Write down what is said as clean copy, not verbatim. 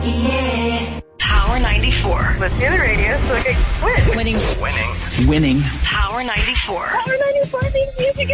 Power 94. Let's do the radio so I can win. Winning. Winning. Power 94. Power 94 theme music